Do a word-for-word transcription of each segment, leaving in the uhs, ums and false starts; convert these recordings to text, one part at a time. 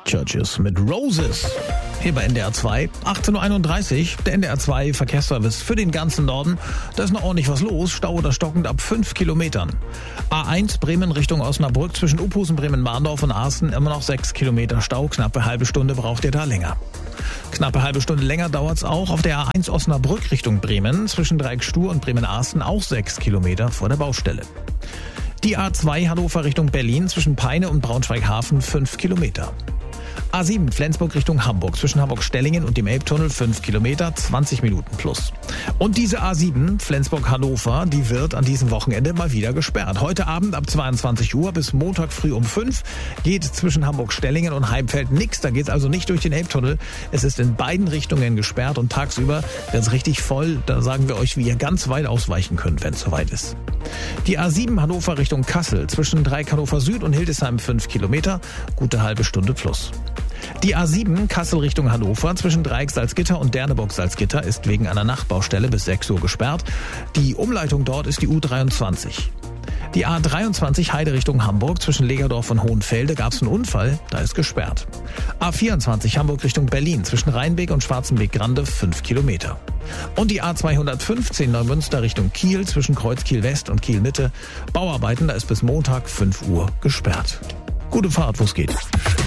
Churches mit Roses. Hier bei N D R zwei, achtzehn Uhr einunddreißig, der N D R zwei Verkehrsservice für den ganzen Norden. Da ist noch ordentlich was los, Stau oder stockend ab fünf Kilometern. A eins Bremen Richtung Osnabrück zwischen Uphusen, Bremen-Mahndorf und Arsten immer noch sechs Kilometer Stau. Knappe halbe Stunde braucht ihr da länger. Knappe halbe Stunde länger dauert's auch auf der A eins Osnabrück Richtung Bremen zwischen Dreieckstuhr und Bremen-Arsten auch sechs Kilometer vor der Baustelle. Die A zwei Hannover Richtung Berlin zwischen Peine und Braunschweig-Hafen fünf Kilometer. A sieben Flensburg Richtung Hamburg zwischen Hamburg-Stellingen und dem Elbtunnel fünf Kilometer, zwanzig Minuten plus. Und diese A sieben Flensburg-Hannover, die wird an diesem Wochenende mal wieder gesperrt. Heute Abend ab zweiundzwanzig Uhr bis Montag früh um fünf geht zwischen Hamburg-Stellingen und Heimfeld nichts. Da geht's also nicht durch den Elbtunnel. Es ist in beiden Richtungen gesperrt und tagsüber wird's richtig voll. Da sagen wir euch, wie ihr ganz weit ausweichen könnt, wenn es soweit ist. Die A sieben Hannover Richtung Kassel zwischen Dreieck Hannover Süd und Hildesheim fünf Kilometer, gute halbe Stunde plus. Die A sieben Kassel Richtung Hannover zwischen Dreieck Salzgitter und Derneburg Salzgitter ist wegen einer Nachtbaustelle bis sechs Uhr gesperrt. Die Umleitung dort ist die U dreiundzwanzig. Die A dreiundzwanzig Heide Richtung Hamburg zwischen Legerdorf und Hohenfelde gab es einen Unfall, da ist gesperrt. A vierundzwanzig Hamburg Richtung Berlin zwischen Rheinbeek und Schwarzenbeek-Grande fünf Kilometer. Und die A zweihundertfünfzehn Neumünster Richtung Kiel zwischen Kreuzkiel West und Kiel Mitte. Bauarbeiten, da ist bis Montag fünf Uhr gesperrt. Gute Fahrt, wo es geht.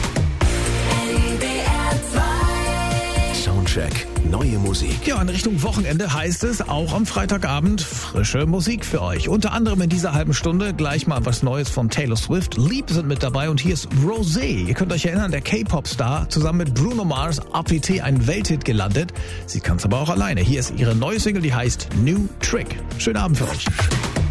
Soundcheck, neue Musik. Ja, in Richtung Wochenende heißt es auch am Freitagabend frische Musik für euch. Unter anderem in dieser halben Stunde gleich mal was Neues von Taylor Swift. Lieb sind mit dabei und hier ist Rosé. Ihr könnt euch erinnern, der K-Pop-Star zusammen mit Bruno Mars, A P T, ein Welthit gelandet. Sie kann es aber auch alleine. Hier ist ihre neue Single, die heißt New Trick. Schönen Abend für euch.